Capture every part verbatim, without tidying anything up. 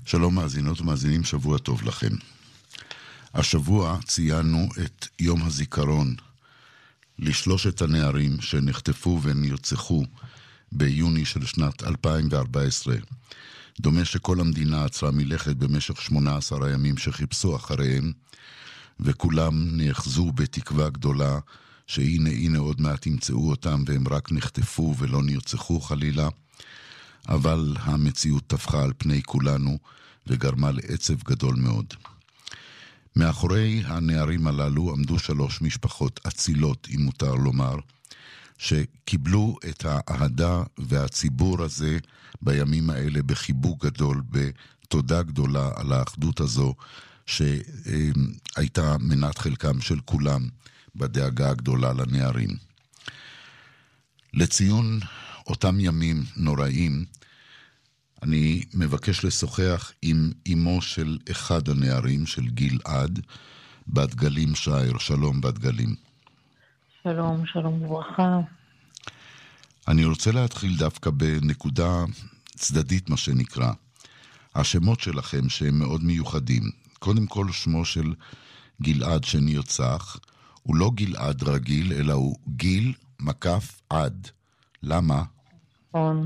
שלום מאזינות ומאזינים, שבוע טוב לכם. השבוע ציינו את יום הזיכרון לשלושת הנערים שנחטפו ונרצחו ביוני של שנת אלפיים וארבע עשרה. דומה שכל המדינה עצרה מלכת במשך שמונה עשר הימים שחיפשו אחריהם, וכולם נאחזו בתקווה גדולה שהנה הנה עוד מעט ימצאו אותם והם רק נחטפו ולא נרצחו חלילה. אבל המציאות טפחה על פני כולנו וגרמה לעצב גדול מאוד. מאחורי הנערים הללו עמדו שלוש משפחות אצילות, אם מותר לומר, שקיבלו את האהדה והציבור הזה בימים האלה בחיבוק גדול, בתודה גדולה על האחדות הזו שהייתה מנת חלקם של כולם בדאגה הגדולה לנערים. לציון אותם ימים נוראים, אני מבקש לשוחח עם אמו של אחד הנערים, של גלעד, בת גלים שער. שלום בת גלים. שלום, שלום וברכה. אני רוצה להתחיל דווקא בנקודה צדדית, מה שנקרא. השמות שלכם שהם מאוד מיוחדים. קודם כל שמו של גלעד שנרצח, הוא לא גלעד רגיל, אלא הוא גיל מקף עד. למה? נכון.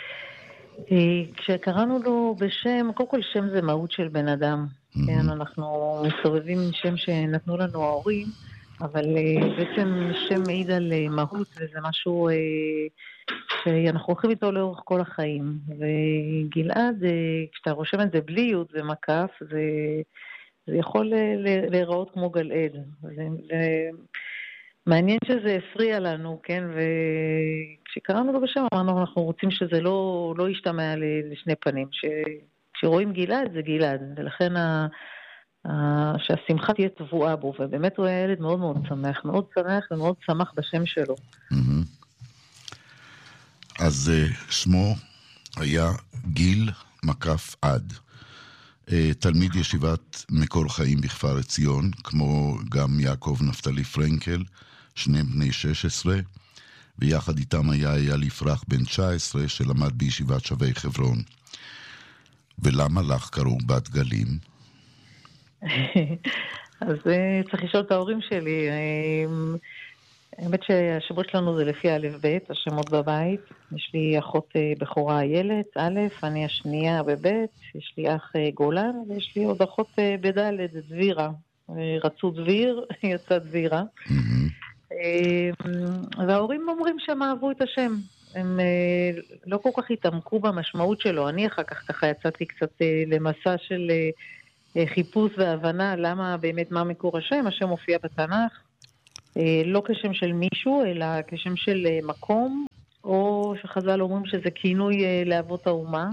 כשקראנו לו בשם, קודם כל שם זה מהות של בן אדם. כן, אנחנו מסובבים עם שם שנתנו לנו ההורים, אבל בעצם שם מעיד על מהות, וזה משהו שאנחנו הולכים איתו לאורך כל החיים. וגלעד, כשאתה רושם את זה בלי יוד ומקף, זה, זה יכול להיראות כמו גלעד. זה... מעניין שזה הפריע לנו, כן, וכשקראנו לו בשם, אמרנו, אנחנו רוצים שזה לא, לא ישתמע לשני פנים, שכשרואים גלעד, זה גלעד, ולכן ה, ה, שהשמחה תהיה טבועה בו, ובאמת הוא היה ילד מאוד מאוד שמח, מאוד שמח ומאוד שמח בשם שלו. אז שמו היה גיל מקף עד, תלמיד ישיבת מקור חיים בכפר עציון, כמו גם יעקב נפתלי פרנקל, שני בני שש עשרה, ויחד איתם היה אייל יפרח בן תשע עשרה שלמד בישיבת שבי חברון. ולמה לך קראו בת גלים? אז צריך לשאול את ההורים שלי. האמת שהשמות שלנו זה לפי א' ב', השמות בבית. יש לי אחות בכורה איילת, א', אני השנייה בב', יש לי אח גולן, ויש לי עוד אחות בד', דבירה. רצו דביר, יצא דבירה. וההורים אומרים שהם אהבו את השם. הם לא כל כך התעמקו במשמעות שלו. אני אחר כך ככה יצאתי קצת למסע של חיפוש והבנה למה באמת מה מקור השם. השם מופיע בתנ"ך. לא כשם של מישהו, אלא כשם של מקום, או שחז"ל אומרים שזה כינוי לאבות האומה.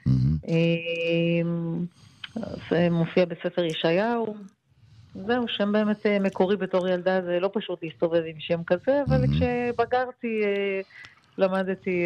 זה מופיע בספר ישעיהו. זהו, שם באמת מקורי בתור ילדה, זה לא פשוט להסתובב עם שם כזה, אבל כשבגרתי, למדתי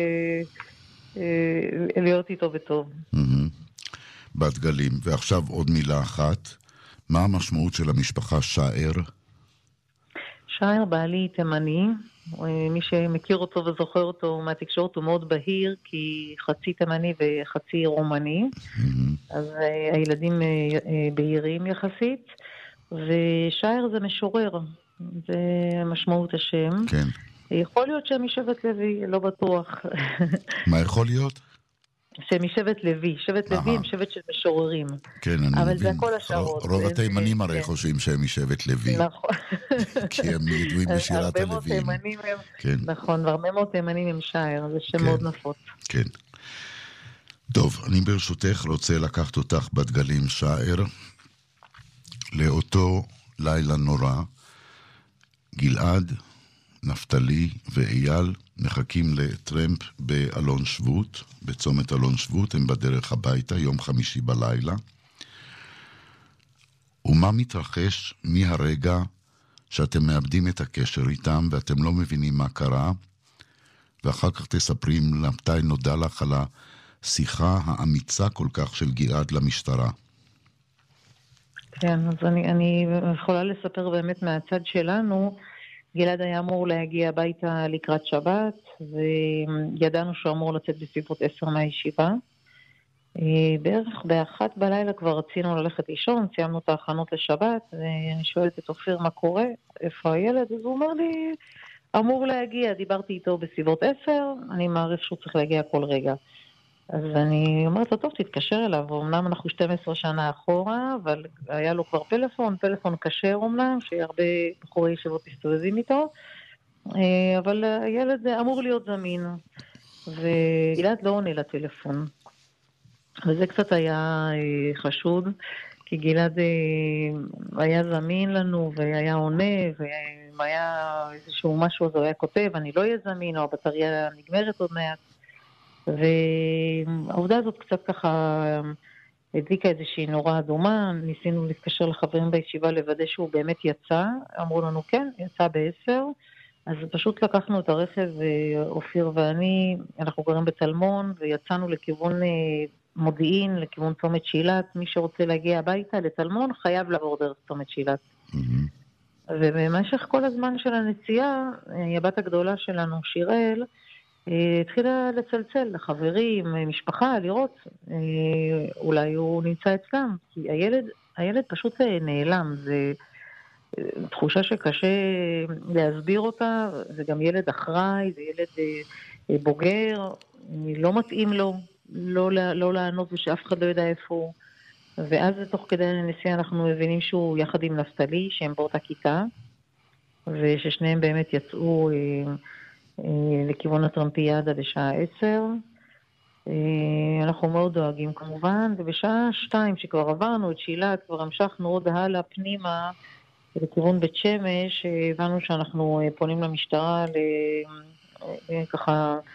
להיות איתו בטוב. בת גלים, ועכשיו עוד מילה אחת, מה המשמעות של המשפחה שער? שער בעלי תימני, מי שמכיר אותו וזוכר אותו מהתקשורת הוא מאוד בהיר, כי חצי תימני וחצי רומני, אז הילדים בהירים יחסית, ושער זה משורר, זה משמעות השם. כן. יכול להיות שם משבט לוי, לא בטוח. מה יכול להיות? שם משבט לוי, שבט לוי הם שבט של משוררים. כן, אני מבין. אבל זה הכל השערות. רוב התימנים הרי חושבים שהם משבט לוי. נכון. כי הם ידועים בשירת הלווים. נכון, והרבה מאוד תימנים הם שער, זה שם מאוד נפוץ. כן. טוב, אני ברשותך רוצה לקחת אותך בת גלים שער, לאותו לילה נורא. גלעד, נפתלי ואייל מחכים לטרמפ באלון שבות, בצומת אלון שבות, הם בדרך הביתה, יום חמישי בלילה. ומה מתרחש מהרגע שאתם מאבדים את הקשר איתם ואתם לא מבינים מה קרה, ואחר כך תספרים מתי נודע לך על השיחה האמיצה כל כך של גלעד למשטרה. כן, אז אני, אני יכולה לספר באמת מהצד שלנו. גלעד היה אמור להגיע הביתה לקראת שבת, וידענו שהוא אמור לצאת בסביבות עשר מהישיבה. בערך באחת בלילה כבר רצינו ללכת לישון, סיימנו את ההכנות לשבת, ואני שואלת את אופיר מה קורה, איפה הילד? אז הוא אומר לי, אמור להגיע, דיברתי איתו בסביבות עשר, אני מעריך שהוא צריך להגיע כל רגע. אז אני אומרת לו, טוב, תתקשר אליו, אמנם אנחנו שתים עשרה שנה אחורה, אבל היה לו כבר פלאפון, פלאפון כשר אמנם, שהרבה בחורי ישיבות מסתובבים איתו, אבל הילד אמור להיות זמין, וילד לא עונה לטלפון. וזה קצת היה חשוד, כי גלעד היה זמין לנו, והיה עונה, ואם היה איזשהו משהו, אז הוא היה כותב, אני לא אהיה זמין, או הבטריה נגמרת עוד מעט. והעובדה הזאת קצת ככה הדליקה איזושהי נורה אדומה, ניסינו להתקשר לחברים בישיבה לוודא שהוא באמת יצא, אמרו לנו כן, יצא בעשר, אז פשוט לקחנו את הרכב, אופיר ואני, אנחנו גרים בתלמון, ויצאנו לכיוון מודיעין, לכיוון צומת שילת, מי שרוצה להגיע הביתה לתלמון חייב לעבור דרך צומת שילת. ובמשך כל הזמן של הנסיעה, הבת הגדולה שלנו, שיראל, התחילה לצלצל לחברים, משפחה, לראות, אולי הוא נמצא אצלם, כי הילד, הילד פשוט נעלם, זה תחושה שקשה להסביר אותה, זה גם ילד אחראי, זה ילד בוגר, לא מתאים לו, לא, לא לענות ושאף אחד לא יודע איפה הוא, ואז תוך כדי הנסיעה אנחנו מבינים שהוא יחד עם נפתלי, שהם באותה כיתה, וששניהם באמת יצאו לכיוון הטרמפיאדה בשעה עשר. אנחנו מאוד דואגים כמובן, ובשעה שתיים שכבר עברנו את שילת, כבר המשכנו עוד הלאה פנימה לכיוון בית שמש, הבנו שאנחנו פונים למשטרה ככה,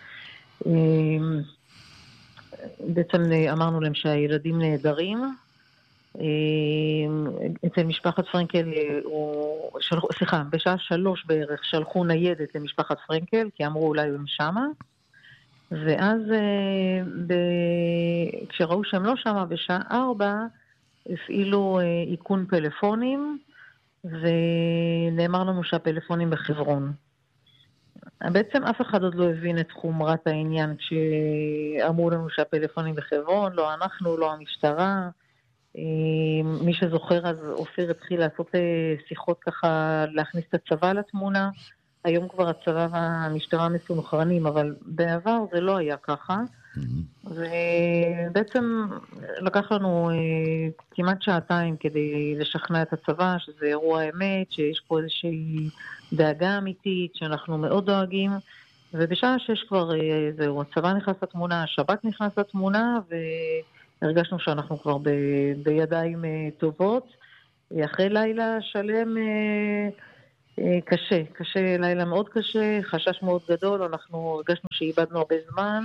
בעצם אמרנו להם שהילדים נהדרים, אצל משפחת פרנקל, סליחה, בשעה שלוש בערך שלחו ניידת למשפחת פרנקל, כי אמרו אולי הם שמה, ואז כשראו שהם לא שמה, בשעה ארבע הפעילו איכון פלאפונים, ונאמר לנו שהפלאפונים בחברון. בעצם אף אחד עוד לא הבין את חומרת העניין, כשאמרו לנו שהפלאפונים בחברון, לא אנחנו, לא המשטרה. מי שזוכר, אז אופיר התחיל לעשות שיחות ככה, להכניס את הצבא לתמונה. היום כבר הצבא והמשטרה מסונכרנים, אבל בעבר זה לא היה ככה. ובעצם לקח לנו כמעט שעתיים כדי לשכנע את הצבא, שזה אירוע האמת, שיש פה איזושהי דאגה אמיתית, שאנחנו מאוד דואגים. ובשעה שש כבר זהו, הצבא נכנס לתמונה, השב"כ נכנס לתמונה, ו... הרגשנו שאנחנו כבר ב, בידיים טובות, אחרי לילה שלם קשה, קשה, לילה מאוד קשה, חשש מאוד גדול, אנחנו הרגשנו שאיבדנו הרבה זמן.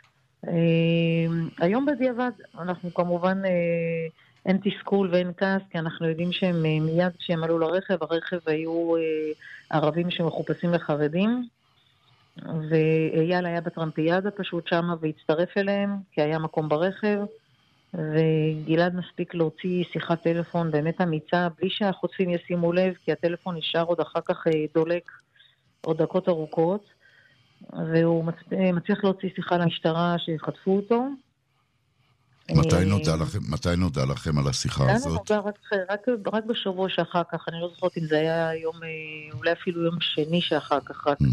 היום בדיעבד, אנחנו כמובן אין תסכול ואין כעס, כי אנחנו יודעים שהם מיד כשהם עלו לרכב, הרכב היו ערבים שמחופשים לחרדים, ואייל היה בטרמפיאדה פשוט שמה והצטרף אליהם, כי היה מקום ברכב, וגלעד מספיק להוציא שיחת טלפון באמת אמיצה, בלי שהחוטפים ישימו לב, כי הטלפון נשאר עוד אחר כך דולק עוד דקות ארוכות, והוא מצליח להוציא שיחה למשטרה שחטפו אותו. מתי נודע לכם, מתי נודע לכם על השיחה הזאת? רק, רק, רק בשבוע שאחר כך, אני לא זוכרת אם זה היה יום, אולי אפילו יום שני שאחר כך, רק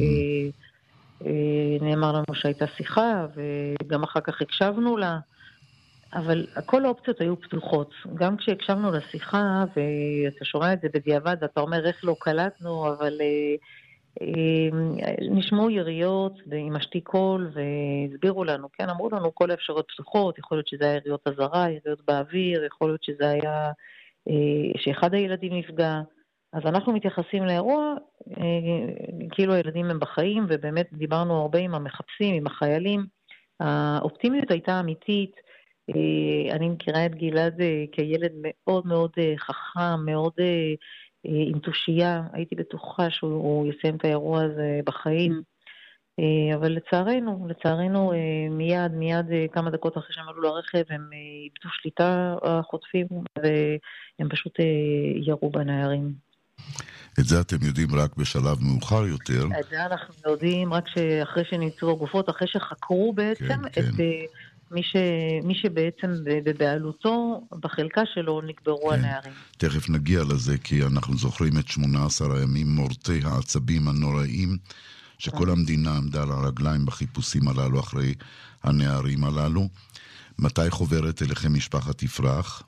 נאמר לנו שהייתה שיחה, וגם אחר כך הקשבנו לה, אבל כל האופציות היו פתוחות. גם כשהקשבנו לשיחה, ואתה שומע את זה בדיעבד, אתה אומר איך לא קלטנו, אבל נשמעו יריות עם השתיקול, והסבירו לנו, כן, אמרו לנו כל האפשרויות פתוחות, יכול להיות שזה היה יריות הזרה, יריות באוויר, יכול להיות שזה היה שאחד הילדים נפגע. אז אנחנו מתייחסים לאירוע, כאילו הילדים הם בחיים, ובאמת דיברנו הרבה עם המחפשים, עם החיילים. האופטימיות הייתה אמיתית. אני מכירה את גלעד כילד מאוד מאוד חכם, מאוד עם תושייה. הייתי בטוחה שהוא יסיים את האירוע הזה בחיים. אבל לצערנו, לצערנו מיד, מיד כמה דקות אחרי שהם עלו לרכב, הם איבדו שליטה החוטפים, והם פשוט ירו בנערים. את זה אתם יודעים רק בשלב מאוחר יותר. את זה אנחנו יודעים רק שאחרי שנמצאו הגופות, אחרי שחקרו בעצם כן, את, כן. מי, ש, מי שבעצם בבעלותו, בחלקה שלו נקברו כן. הנערים. תכף נגיע לזה, כי אנחנו זוכרים את שמונה עשר הימים מורתי העצבים הנוראים, שכל המדינה עמדה על הרגליים בחיפושים הללו אחרי הנערים הללו. מתי חוברת אליכם משפחת יפרח?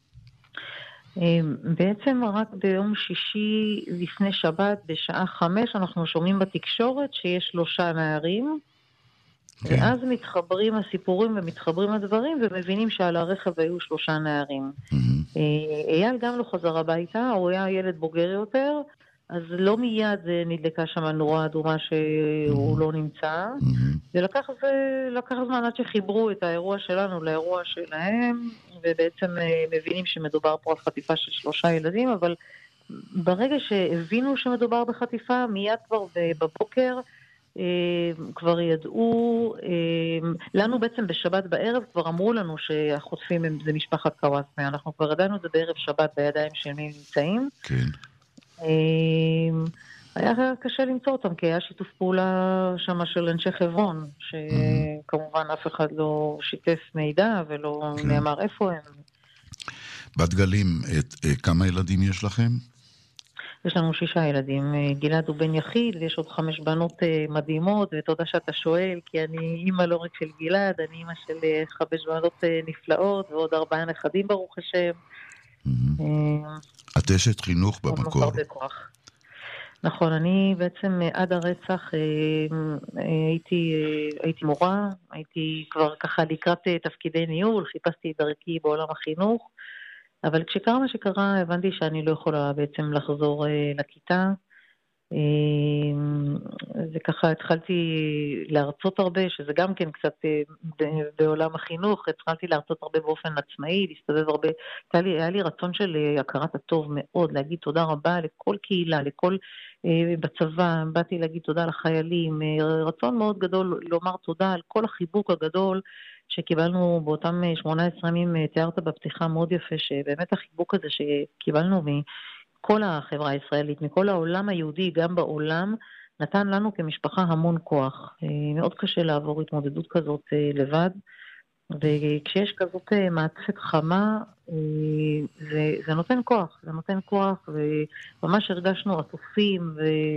בעצם רק ביום שישי לפני שבת בשעה חמש אנחנו שומעים בתקשורת שיש שלושה נערים, כן. ואז מתחברים הסיפורים ומתחברים הדברים ומבינים שעל הרכב היו שלושה נערים. Mm-hmm. אייל גם לא חזר הביתה, הוא היה ילד בוגר יותר, אז לא מיד נדלקה שם נורה אדומה שהוא mm-hmm. לא נמצא, mm-hmm. ולקח זה, לקח זמן עד שחיברו את האירוע שלנו לאירוע שלהם, ובעצם מבינים שמדובר פה על חטיפה של שלושה ילדים, אבל ברגע שהבינו שמדובר בחטיפה, מיד כבר בבוקר, כבר ידעו, לנו בעצם בשבת בערב כבר אמרו לנו שהחוטפים הם זה משפחת קוואסמי, אנחנו כבר ידענו את זה בערב שבת בידיים של מי נמצאים. כן. היה קשה למצוא אותם, כי היה שיתוף פעולה שם של אנשי חברון, שכמובן אף אחד לא שיתף מידע ולא נאמר איפה הם. בת גלים, כמה ילדים יש לכם? יש לנו שישה ילדים, גלעד הוא בן יחיד, ויש עוד חמש בנות מדהימות, ותודה שאתה שואל, כי אני אימא לא רק של גלעד, אני אימא של חמש בנות נפלאות, ועוד ארבעה נכדים ברוך השם. את אשת חינוך במקור. נכון, אני בעצם עד הרצח הייתי, הייתי מורה, הייתי כבר ככה לקראת תפקידי ניהול, חיפשתי דרכי בעולם החינוך, אבל כשקרה מה שקרה, הבנתי שאני לא יכולה בעצם לחזור לכיתה. וככה התחלתי להרצות הרבה, שזה גם כן קצת בעולם החינוך, התחלתי להרצות הרבה באופן עצמאי, להסתובב הרבה, היה לי, היה לי רצון של הכרת הטוב מאוד, להגיד תודה רבה לכל קהילה, לכל בצבא, באתי להגיד תודה לחיילים, רצון מאוד גדול לומר תודה על כל החיבוק הגדול, שקיבלנו באותם שמונה עשרה ימים, תיארת בפתיחה מאוד יפה, שבאמת החיבוק הזה שקיבלנו מכל החברה הישראלית, מכל העולם היהודי, גם בעולם, נתן לנו כמשפחה המון כוח. מאוד קשה לעבור התמודדות כזאת לבד, וכשיש כזאת מעטפת חמה, זה, זה נותן כוח, זה נותן כוח, וממש הרגשנו עטופים,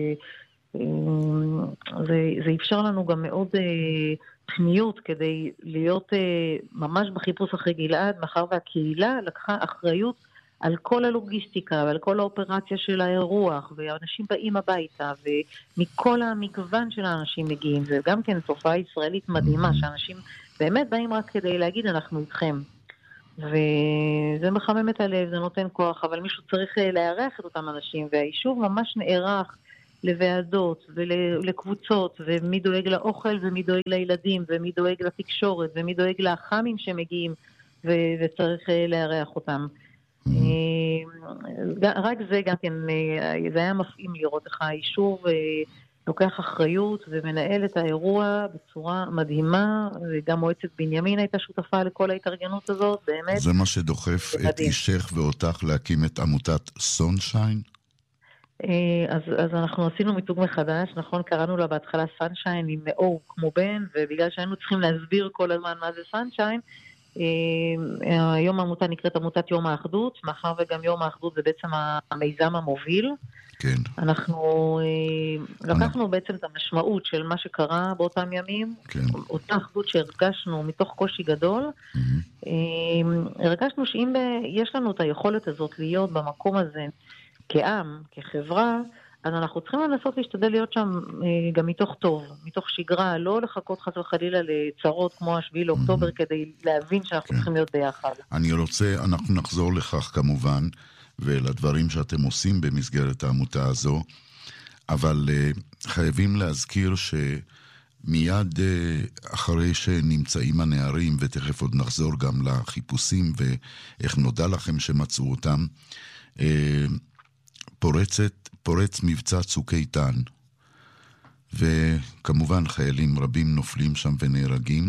וזה אפשר לנו גם מאוד פניות כדי להיות ממש בחיפוש אחרי גלעד, מאחר והקהילה לקחה אחריות על כל הלוגיסטיקה ועל כל האופרציה של האירוח, ואנשים באים הביתה, ומכל המגוון של האנשים מגיעים, זה גם כן תופעה ישראלית מדהימה, שאנשים באמת באים רק כדי להגיד אנחנו איתכם, וזה מחמם את הלב, זה נותן כוח, אבל מישהו צריך לארח את אותם אנשים, והיישוב ממש נערך לוועדות ולקבוצות, ומי דואג לאוכל ומי דואג לילדים, ומי דואג לתקשורת, ומי דואג לאחמים שמגיעים, וצריך לארח אותם. רק זה גם כן, זה היה מפעים לראות איך היישוב לוקח אחריות ומנהל את האירוע בצורה מדהימה, וגם מועצת בנימין הייתה שותפה לכל ההתארגנות הזאת, באמת. זה מה שדוחף את אישך ואותך להקים את עמותת סונשיין? אז, אז אנחנו עשינו מיתוג מחדש, נכון, קראנו לה בהתחלה סנשיין עם אור כמו בן, ובגלל שהיינו צריכים להסביר כל הזמן מה זה סנשיין, היום העמותה נקראת עמותת יום האחדות, מאחר וגם יום האחדות זה בעצם המיזם המוביל. כן. אנחנו לקחנו בעצם את המשמעות של מה שקרה באותם ימים, כן. אותה אחדות שהרגשנו מתוך קושי גדול, mm-hmm. הרגשנו שאם יש לנו את היכולת הזאת להיות במקום הזה כעם, כחברה, אז אנחנו צריכים לנסות להשתדל להיות שם גם מתוך טוב, מתוך שגרה, לא לחכות חס וחלילה לצרות כמו השביעי לאוקטובר, כדי להבין שאנחנו צריכים להיות ביחד. אני רוצה, אנחנו נחזור לכך כמובן, ולדברים שאתם עושים במסגרת העמותה הזו, אבל חייבים להזכיר שמיד אחרי שנמצאים הנערים, ותכף עוד נחזור גם לחיפושים, ואיך נודע לכם שמצאו אותם, פורצת, פורץ מבצע צוק איתן, וכמובן חיילים רבים נופלים שם ונהרגים,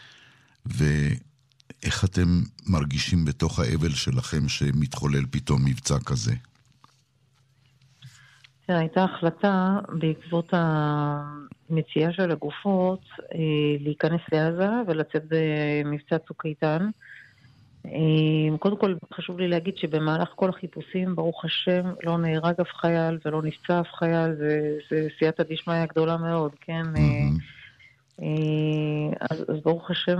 ואיך אתם מרגישים בתוך האבל שלכם שמתחולל פתאום מבצע כזה? הייתה החלטה בעקבות המציאה של הגופות להיכנס לעזה ולצאת במבצע צוק איתן. קודם כל חשוב לי להגיד שבמהלך כל החיפושים, ברוך השם, לא נהרג אף חייל ולא נפצע אף חייל, זה סייעתא דשמיא גדולה מאוד, כן? אז, אז ברוך השם,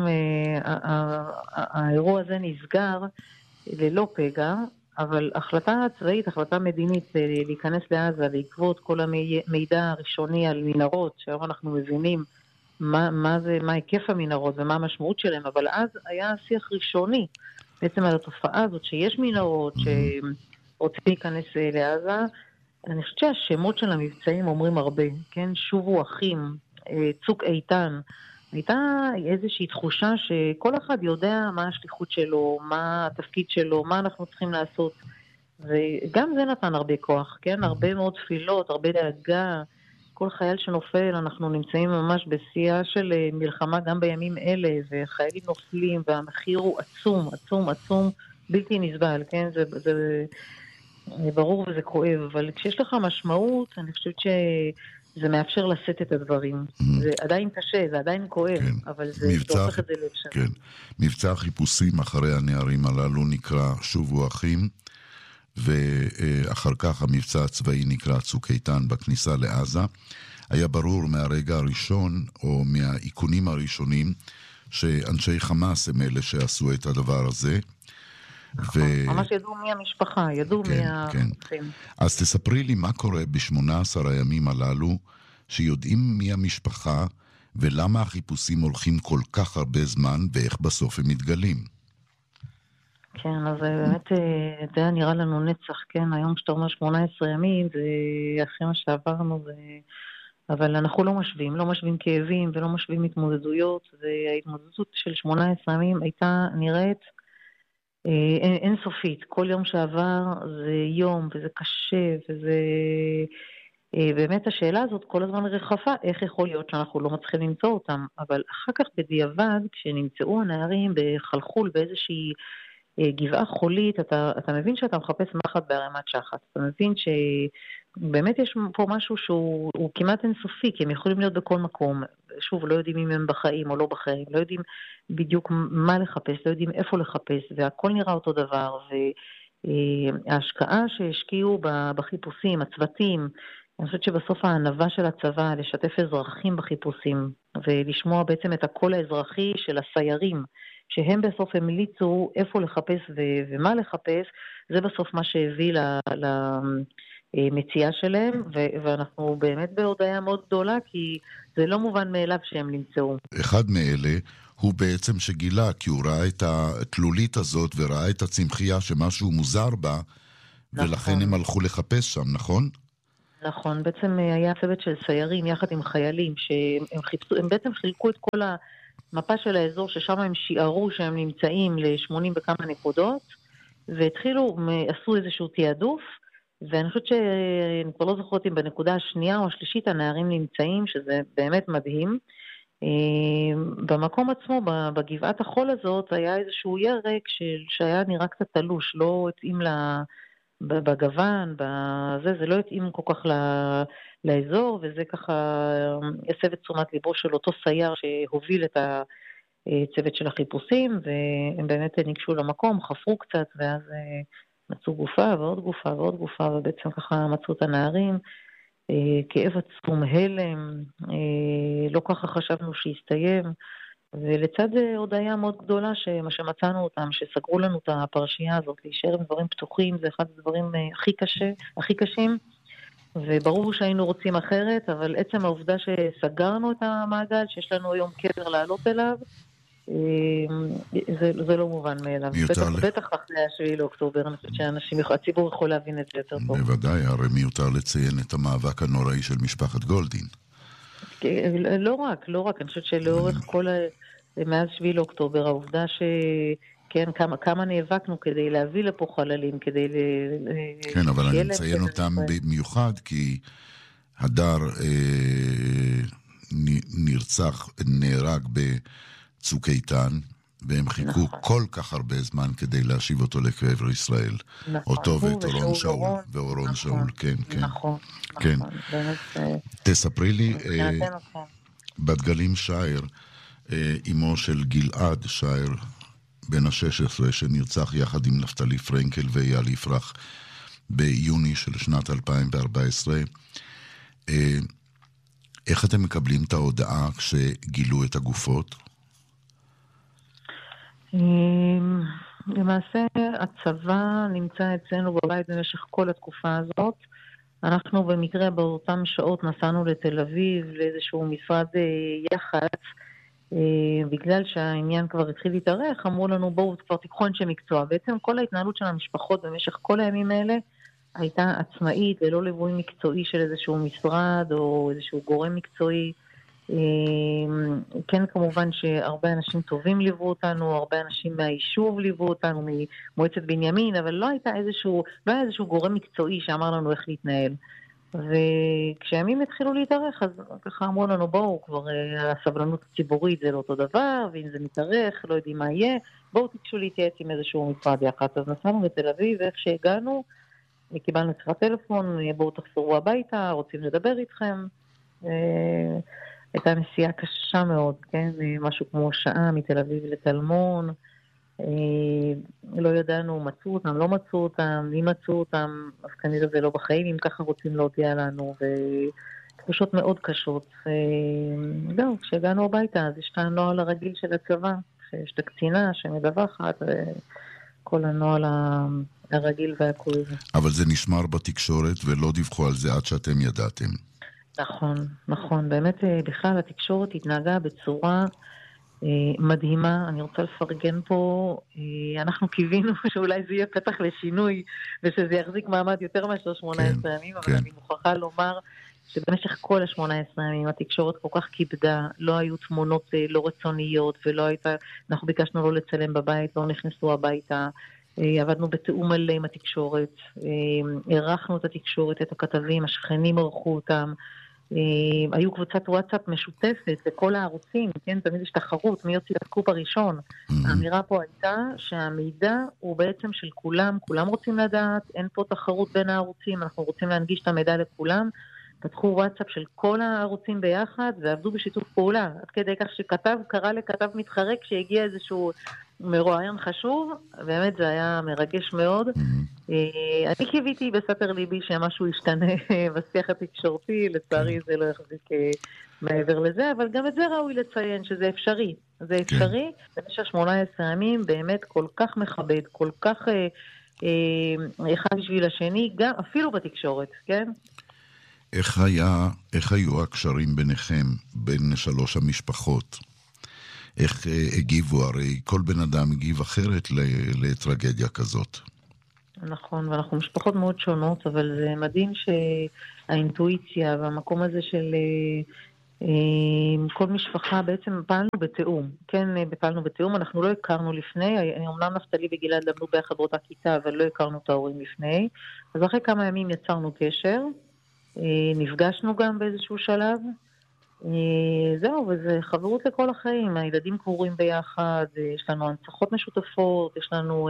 האירוע הזה נסגר ללא פגע, אבל החלטה צבאית, החלטה מדינית להיכנס לעזה בעקבות כל המידע הראשוני על מנהרות, שהיום אנחנו מבינים מה, מה זה, מה היקף המנהרות ומה המשמעות שלהם, אבל אז היה שיח ראשוני בעצם על התופעה הזאת שיש מנהרות שרוצים להיכנס לעזה. אני חושבת שהשמות של המבצעים אומרים הרבה, כן? שובו אחים, צוק איתן, הייתה איזושהי תחושה שכל אחד יודע מה השליחות שלו, מה התפקיד שלו, מה אנחנו צריכים לעשות, וגם זה נתן הרבה כוח, כן? הרבה מאוד תפילות, הרבה דאגה, כל חייל שנופל, אנחנו נמצאים ממש בשיאה של מלחמה גם בימים אלה, וחיילים נופלים, והמחיר הוא עצום, עצום, עצום, בלתי נסבל, כן? זה, זה, זה ברור וזה כואב, אבל כשיש לך משמעות, אני חושבת ש... זה מאפשר לשאת את הדברים. זה עדיין קשה, זה עדיין כואב, אבל זה הופך את זה לאפשר. כן. מבצע החיפושים אחרי הנערים הללו נקרא שובו אחים, ואחר כך המבצע הצבאי נקרא צוק איתן בכניסה לעזה. היה ברור מהרגע הראשון, או מהעיקונים הראשונים, שאנשי חמאס הם אלה שעשו את הדבר הזה. ממש ידעו מי המשפחה, ידעו מי האחים. אז תספרי לי מה קורה בשמונה עשר הימים הללו, שיודעים מי המשפחה, ולמה החיפושים הולכים כל כך הרבה זמן, ואיך בסוף הם מתגלים. כן, אז באמת זה היה נראה לנו נצח, כן, היום שאתה אומר שמונה עשרה ימים, זה אחרי מה שעברנו, אבל אנחנו לא משווים, לא משווים כאבים, ולא משווים התמודדויות, וההתמודדות של שמונה עשרה ימים הייתה נראית, אין, אין סופית. כל יום שעבר זה יום, וזה קשה, וזה... באמת השאלה הזאת כל הזמן רחפה, איך יכול להיות שאנחנו לא מצליחים למצוא אותם, אבל אחר כך בדיעבד, כשנמצאו הנערים בחלחול באיזושהי גבעה חולית, אתה, אתה מבין שאתה מחפש מחט בהרמת שחת, אתה מבין שבאמת יש פה משהו שהוא כמעט אינסופי, כי הם יכולים להיות בכל מקום, שוב, לא יודעים אם הם בחיים או לא בחיים, לא יודעים בדיוק מה לחפש, לא יודעים איפה לחפש, והכל נראה אותו דבר, וההשקעה שהשקיעו בחיפושים, הצוותים, אני חושבת שבסוף הענווה של הצבא לשתף אזרחים בחיפושים, ולשמוע בעצם את הקול האזרחי של הסיירים, שהם בסוף המליצו איפה לחפש ו- ומה לחפש, זה בסוף מה שהביא למציאה שלהם, ו- ואנחנו באמת בהודעה מאוד גדולה, כי זה לא מובן מאליו שהם נמצאו. אחד מאלה הוא בעצם שגילה, כי הוא ראה את התלולית הזאת, וראה את הצמחייה שמשהו מוזר בה, נכון. ולכן הם הלכו לחפש שם, נכון? נכון, בעצם היה צוות של סיירים יחד עם חיילים, שהם חיפשו, הם בעצם חילקו את כל ה... מפה של האזור ששם הם שיערו שהם נמצאים ל-שמונים וכמה נקודות, והתחילו, עשו איזשהו תיעדוף, ואני חושבת שאני כבר לא זוכרת אם בנקודה השנייה או השלישית הנערים נמצאים, שזה באמת מדהים. במקום עצמו, בגבעת החול הזאת, היה איזשהו ירק שהיה נראה קצת תלוש, לא התאים לה... בגוון, בזה, זה לא התאים כל כך לאזור, וזה ככה יסב את תשומת ליבו של אותו סייר שהוביל את הצוות של החיפושים, והם באמת ניגשו למקום, חפרו קצת, ואז מצאו גופה ועוד גופה ועוד גופה, ובעצם ככה מצאו את הנערים, כאב עצום, הלם, לא ככה חשבנו שיסתיים, ולצד הודעה מאוד גדולה שמצאנו אותם, שסגרו לנו את הפרשייה הזאת, להישאר עם דברים פתוחים, זה אחד הדברים הכי קשה, הכי קשים, וברור שהיינו רוצים אחרת, אבל עצם העובדה שסגרנו את המעגל, שיש לנו היום קבר לעלות אליו, זה, זה לא מובן מאליו. בטח, בטח אחרי השביעי לאוקטובר, אני חושבת שהאנשים, הציבור יכול להבין את זה יותר טוב. בוודאי, הרי מיותר לציין את המאבק הנוראי של משפחת גולדין. לא רק, לא רק, אני חושבת שלאורך כל, מאז שביעי לאוקטובר, העובדה ש... כן, כמה, כמה נאבקנו כדי להביא לפה חללים, כדי... כן, אבל אני מציין אותם במיוחד, כי הדר אה, נרצח, נהרג בצוק איתן, והם חיכו נכון. כל כך הרבה זמן כדי להשיב אותו לקבר ישראל. נכון. אותו ואת הוא אורון ושאול שאול, אורון. ואורון נכון. שאול, כן, כן. נכון, כן. נכון. באמת, אה, תספרי לי, אה, מבחינתנו, כן. בת-גלים שער, אה, אמו של גלעד שער, בן ה-שש עשרה, שנרצח יחד עם נפתלי פרנקל ואייל יפרח ביוני של שנת אלפיים וארבע עשרה. אה, איך אתם מקבלים את ההודעה כשגילו את הגופות? אמ, למעשה הצבא נמצא אצלנו בבית במשך כל התקופה הזאת. אנחנו במקרה באותן שעות נסענו לתל אביב לאיזשהו משרד אה, יח"צ, אה, בגלל שהעניין כבר התחיל להתארך, אמרו לנו בואו כבר תיקחו אנשי מקצוע. בעצם כל ההתנהלות של המשפחות במשך כל הימים האלה הייתה עצמאית, ללא ליווי מקצועי של איזשהו משרד או איזשהו גורם מקצועי. כן, כמובן שהרבה אנשים טובים ליוו אותנו, הרבה אנשים מהיישוב ליוו אותנו, ממועצת בנימין, אבל לא הייתה איזשהו, לא היה איזשהו גורם מקצועי שאמר לנו איך להתנהל. וכשהימים התחילו להתארך, אז ככה אמרו לנו, בואו, כבר הסבלנות הציבורית זה לא אותו דבר, ואם זה מתארך, לא יודעים מה יהיה, בואו תקשו להתייעץ עם איזשהו משרד יחד. אז נסענו בתל אביב, ואיך שהגענו, קיבלנו שיחת טלפון, בואו תחזרו הביתה, רוצים לדבר איתכם. הייתה נסיעה קשה מאוד, כן? משהו כמו שעה מתל אביב לתלמון. לא ידענו, מצאו אותם, לא מצאו אותם, אם מצאו אותם, אז כנראה זה לא בחיים, אם ככה רוצים להודיע לנו, ותחושות מאוד קשות. זהו, כשהגענו הביתה, אז יש את הנוהל הרגיל של הצבא, שיש את הקצינה שמדווחת, וכל הנוהל הרגיל והכול. אבל זה נשמר בתקשורת ולא דיווחו על זה עד שאתם ידעתם. נכון, נכון. באמת בכלל התקשורת התנהגה בצורה אה, מדהימה. אני רוצה לפרגן פה, אה, אנחנו קיווינו שאולי זה יהיה פתח לשינוי ושזה יחזיק מעמד יותר מאשר שמונה עשרה ימים, אבל כן. אני מוכרחה לומר שבמשך כל ה-שמונה עשרה ימים התקשורת כל כך כיבדה, לא היו תמונות אה, לא רצוניות ולא הייתה, אנחנו ביקשנו לא לצלם בבית, לא נכנסו הביתה, אה, עבדנו בתאום מלא עם התקשורת, אה, ערכנו את התקשורת, את הכתבים, השכנים ערכו אותם, היו קבוצת וואטסאפ משותפת לכל הערוצים, כן? תמיד יש תחרות, מי יוציא את הסקופ הראשון. האמירה פה הייתה שהמידע הוא בעצם של כולם, כולם רוצים לדעת, אין פה תחרות בין הערוצים, אנחנו רוצים להנגיש את המידע לכולם, פתחו וואטסאפ של כל הערוצים ביחד ועבדו בשיתוף פעולה, עד כדי כך שכתב קרא לכתב מתחרק כשהגיע איזשהו מרואיין חשוב, באמת זה היה מרגש מאוד. אני קיוויתי בסתר ליבי שמשהו ישתנה בשיח התקשורתי, לצערי זה לא יחזיק מעבר לזה, אבל גם את זה ראוי לציין שזה אפשרי. זה אפשרי, במשך שמונה עשרה ימים באמת כל כך מכבד, כל כך אחד בשביל השני, גם אפילו בתקשורת, כן? איך היה, איך היו הקשרים ביניכם, בין שלוש המשפחות? איך הגיבו? הרי כל בן אדם הגיב אחרת לטרגדיה כזאת. נכון, ואנחנו משפחות מאוד שונות, אבל זה מדהים שהאינטואיציה והמקום הזה של כל משפחה בעצם פעלנו בתאום. כן, פעלנו בתאום, אנחנו לא הכרנו לפני, אומנם נפתלי וגלעד למדו ביחד באותה כיתה, אבל לא הכרנו את ההורים לפני. אז אחרי כמה ימים יצרנו קשר, נפגשנו גם באיזשהו שלב, זהו, וזה חברות לכל החיים, הילדים קבורים ביחד, יש לנו הנצחות משותפות, יש לנו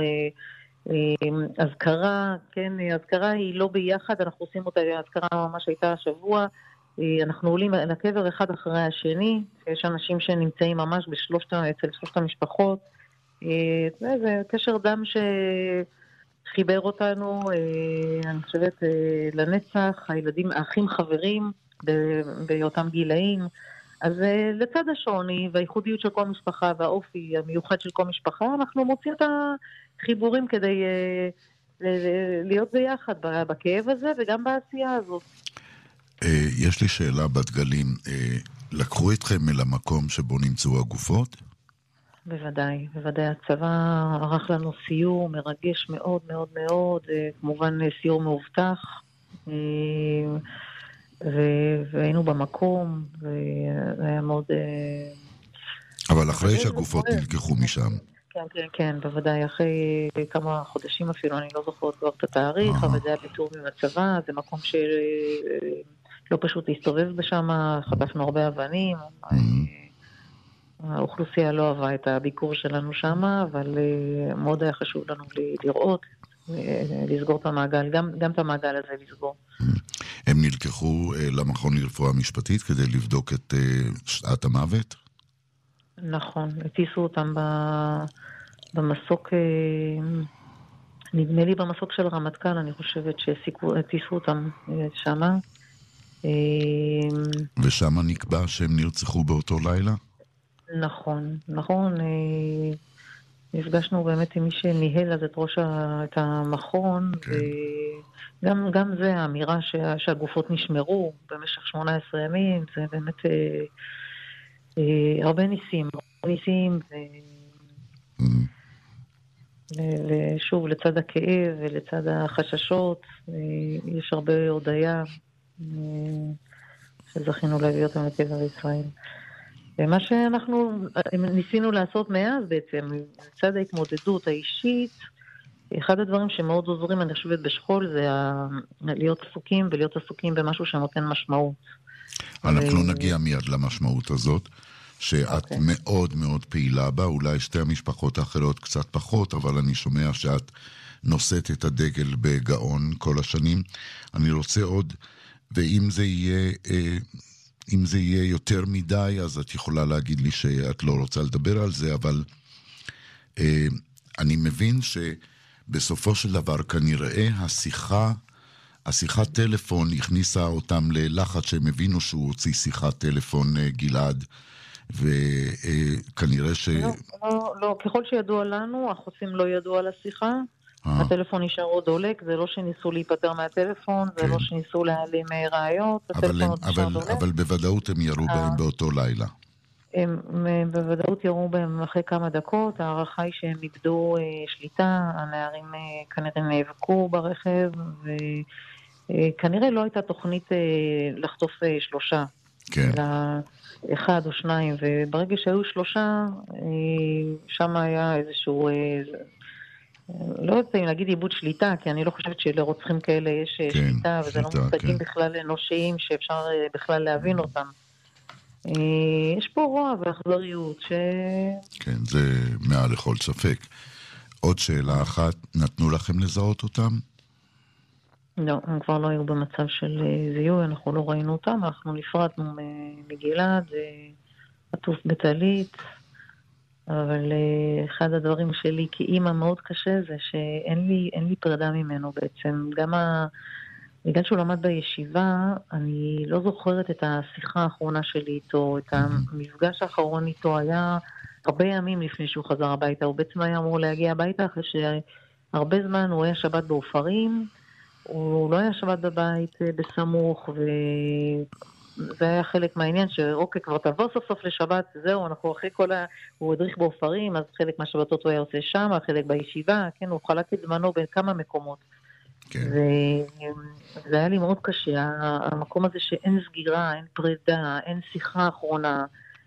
אזכרה, כן, אזכרה היא לא ביחד, אנחנו עושים אותה, האזכרה ממש הייתה השבוע, אנחנו עולים לקבר אחד אחרי השני, יש אנשים שנמצאים ממש בשלושת, אצל שלושת המשפחות, זה קשר דם שחיבר אותנו, אני חושבת, לנצח, הילדים, האחים חברים באותם גילאים, אז לצד השוני והייחודיות של כל משפחה והאופי המיוחד של כל משפחה, אנחנו מוצאים את החיבורים כדי להיות ביחד בכאב הזה וגם בעשייה הזאת. יש לי שאלה בת-גלים, לקחו אתכם אל המקום שבו נמצאו הגופות? בוודאי, בוודאי. הצבא ערך לנו סיור מרגש מאוד מאוד מאוד, כמובן סיור מאובטח, והיינו במקום, וזה היה מאוד... אבל אחרי שהגופות נלקחו משם. כן, כן, כן, בוודאי, אחרי כמה חודשים אפילו, אני לא זוכרת כבר את התאריך, אבל זה היה בתאום עם הצבא, זה מקום שלא פשוט להסתובב בשם, חטפנו הרבה אבנים, האוכלוסייה לא אהבה את הביקור שלנו שם, אבל מאוד היה חשוב לנו לראות, לסגור את המעגל, גם, גם את המעגל הזה לסגור. הם נלקחו למכון לרפואה משפטית כדי לבדוק את שעת המוות? נכון, הטיסו אותם במסוק, נדמה לי במסוק של רמת גן, אני חושבת שהטיסו אותם שמה. ושם נקבע שהם נרצחו באותו לילה? נכון, נכון. נפגשנו באמת עם מי שניהל אז את ראש את המכון, כן. וגם גם זה האמירה שהגופות נשמרו במשך שמונה עשרה ימים, זה באמת אה, אה, הרבה ניסים, הרבה ניסים, ו... mm. שוב, לצד הכאב ולצד החששות, יש הרבה הודיה שזכינו להביא אותם לקבר ישראל. ומה שאנחנו ניסינו לעשות מאז בעצם, לצד ההתמודדות האישית, אחד הדברים שמאוד עוזרים, אני חושבת, בשכול, זה להיות עסוקים ולהיות עסוקים במשהו שנותן משמעות. אנחנו נגיע מיד למשמעות הזאת, שאת okay. מאוד מאוד פעילה בה, אולי שתי המשפחות האחרות קצת פחות, אבל אני שומע שאת נושאת את הדגל בגאון כל השנים. אני רוצה עוד, ואם זה יהיה, אם זה יהיה יותר מדי, אז את יכולה להגיד לי שאת לא רוצה לדבר על זה, אבל אני מבין שבסופו של דבר כנראה השיחה, השיחת טלפון הכניסה אותם ללחץ שהם הבינו שהוא הוציא שיחת טלפון, גלעד, וכנראה ש... לא, לא, לא, ככל שידוע לנו, החוסים לא ידעו על השיחה, הטלפון נשאר עוד דולק, זה לא שניסו להיפטר מהטלפון, זה לא שניסו להעלים ראיות, הטלפון עוד נשאר דולק. אבל בוודאות הם ירו בהם באותו לילה. הם בוודאות ירו בהם אחרי כמה דקות, הערכה היא שהם איבדו שליטה, הנערים כנראה נאבקו ברכב, וכנראה לא הייתה תוכנית לחטוף שלושה. כן. אחד או שניים, וברגע שהיו שלושה, שם היה איזשהו, לא יודעת אם להגיד איבוד שליטה, כי אני לא חושבת שלרוצחים כאלה יש כן, שליטה, וזה שליטה, לא מושגים כן. בכלל אנושיים שאפשר בכלל להבין אותם. יש פה רוע ואכזריות ש... כן, זה מעל לכל ספק. עוד שאלה אחת, נתנו לכם לזהות אותם? לא, הם כבר לא היו במצב של זיהוי, אנחנו לא ראינו אותם, אנחנו נפרדנו מגלעד, עטוף בטלית, אבל אחד הדברים שלי כאימא מאוד קשה זה שאין לי, אין לי פרדה ממנו בעצם. גם ה... בגלל שהוא למד בישיבה, אני לא זוכרת את השיחה האחרונה שלי איתו, את המפגש האחרון איתו היה הרבה ימים לפני שהוא חזר הביתה, הוא בעצם היה אמור להגיע הביתה אחרי שהרבה זמן הוא היה שבת באופרים, הוא לא היה שבת בבית בסמוך, וזה היה חלק מהעניין שאוקיי, כבר תבוא סוף סוף לשבת, זהו, אנחנו אחרי כל ה... הוא הדריך באופרים, אז חלק מהשבתות הוא היה עושה שם, חלק בישיבה, כן, הוא חלק את זמנו בין כמה מקומות. כן. וזה היה לי מאוד קשה, המקום הזה שאין סגירה, אין פרידה, אין שיחה אחרונה.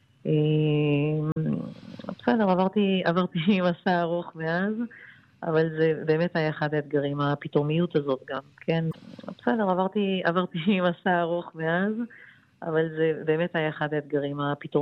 בסדר, עברתי, עברתי מסע ארוך מאז, אבל זה באמת היה אחד האתגרים, הפתאומיות הזאת גם, כן? בסדר, עברתי, עברתי מסע ארוך מאז, אבל זה באמת היה אחד האתגרים, הפתאומיות.